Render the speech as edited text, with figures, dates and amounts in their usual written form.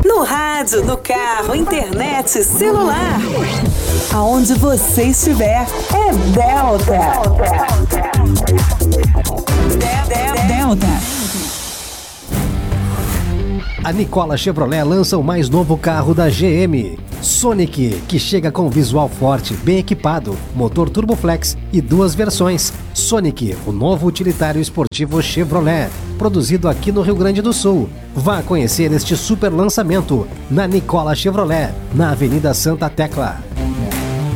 No rádio, no carro, internet, celular. Aonde você estiver, é Delta. Delta. A Nicola Chevrolet lança o mais novo carro da GM, Sonic, que chega com visual forte, bem equipado, motor Turboflex e 2 versões. Sonic, o novo utilitário esportivo Chevrolet, produzido aqui no Rio Grande do Sul. Vá conhecer este super lançamento na Nicola Chevrolet, na Avenida Santa Tecla.